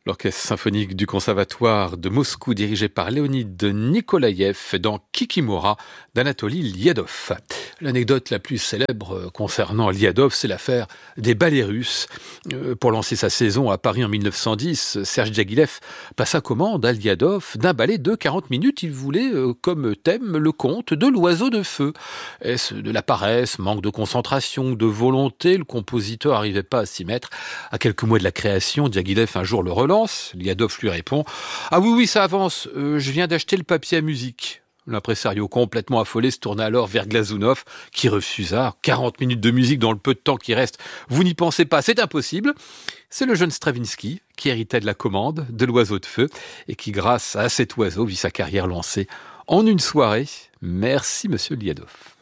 L'orchestre symphonique du conservatoire de Moscou dirigé par Léonid Nikolaïev dans Kikimora d'Anatoly Liadov. L'anecdote la plus célèbre concernant Liadov, c'est l'affaire des ballets russes. Pour lancer sa saison à Paris en 1910, Serge Diaghilev passa commande à Liadov d'un ballet de 40 minutes. Il voulait comme thème le conte de l'oiseau de feu. Est-ce de la paresse, manque de concentration, de volonté? Le compositeur n'arrivait pas à s'y mettre. À quelques mois de la création, Diaghilev un jour le relance. Liadov lui répond « Ah oui, ça avance, je viens d'acheter le papier à musique ». L'impresario complètement affolé se tourna alors vers Glazunov qui refusa. 40 minutes de musique dans le peu de temps qui reste. Vous n'y pensez pas, c'est impossible. C'est le jeune Stravinsky qui héritait de la commande de l'oiseau de feu et qui, grâce à cet oiseau, vit sa carrière lancée en une soirée. Merci, monsieur Liadov.